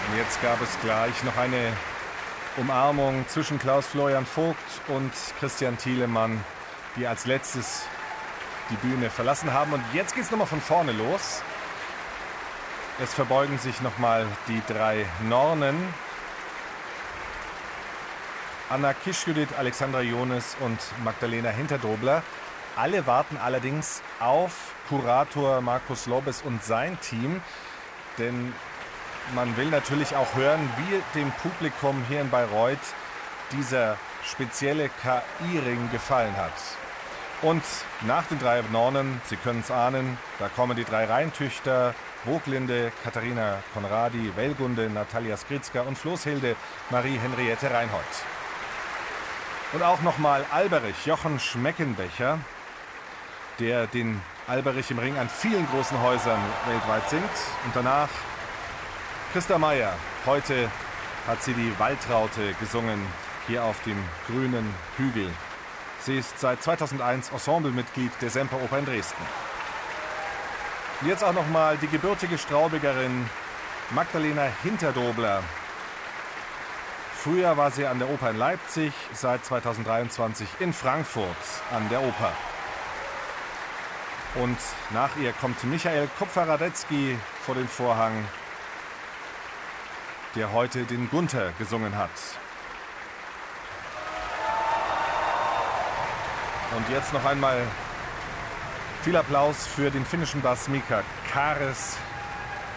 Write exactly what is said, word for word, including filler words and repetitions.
Und jetzt gab es gleich noch eine Umarmung zwischen Klaus-Florian Vogt und Christian Thielemann, die als letztes die Bühne verlassen haben. Und jetzt geht es nochmal von vorne los. Es verbeugen sich nochmal die drei Nornen. Anna Kischjudit, Alexandra Jones und Magdalena Hinterdobler. Alle warten allerdings auf Kurator Markus Lobes und sein Team. Denn man will natürlich auch hören, wie dem Publikum hier in Bayreuth dieser spezielle K I-Ring gefallen hat. Und nach den drei Nornen, Sie können es ahnen, da kommen die drei Rheintüchter, Voglinde, Katharina Konradi, Wellgunde, Natalia Skritzka und Floßhilde Marie-Henriette Reinhold. Und auch nochmal Alberich, Jochen Schmeckenbecher, der den Alberich im Ring an vielen großen Häusern weltweit singt. Und danach Christa Meier. Heute hat sie die Waldraute gesungen, hier auf dem grünen Hügel. Sie ist seit zweitausendeins Ensemblemitglied der Semperoper in Dresden. Und jetzt auch nochmal die gebürtige Straubigerin Magdalena Hinterdobler. Früher war sie an der Oper in Leipzig, seit zweitausenddreiundzwanzig in Frankfurt an der Oper. Und nach ihr kommt Michael Kupfer-Radetzky vor den Vorhang, der heute den Gunther gesungen hat. Und jetzt noch einmal viel Applaus für den finnischen Bass Mika Kares.